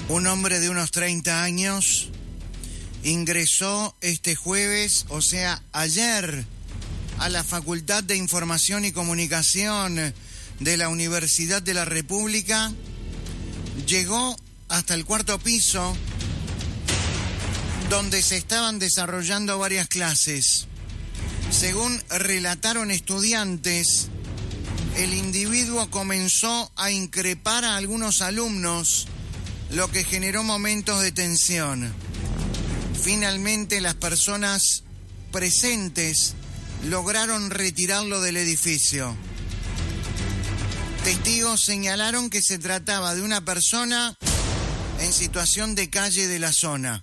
Un hombre de unos 30 años ingresó este jueves, o sea, ayer, a la Facultad de Información y Comunicación de la Universidad de la República. Llegó hasta el cuarto piso, donde se estaban desarrollando varias clases. Según relataron estudiantes, el individuo comenzó a increpar a algunos alumnos, lo que generó momentos de tensión. Finalmente, las personas presentes lograron retirarlo del edificio. Testigos señalaron que se trataba de una persona en situación de calle de la zona.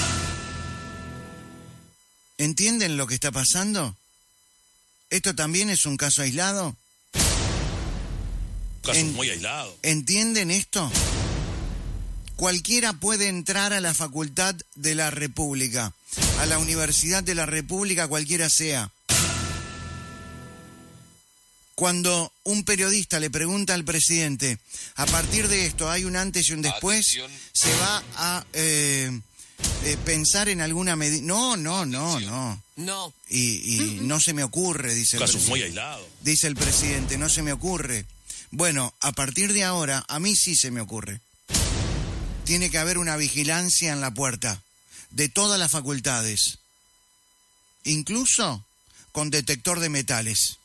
¿Entienden lo que está pasando? ¿Esto también es un caso aislado? Un caso muy aislado. ¿Entienden esto? Cualquiera puede entrar a la Facultad de la República, a la Universidad de la República, cualquiera sea. Cuando un periodista le pregunta al presidente, a partir de esto hay un antes y un después, Atención. se va a pensar en alguna medida. No. No. Y no se me ocurre, dice Un el caso presidente. muy aislado. Dice el presidente, no se me ocurre. Bueno, a partir de ahora, a mí sí se me ocurre. Tiene que haber una vigilancia en la puerta de todas las facultades, incluso con detector de metales.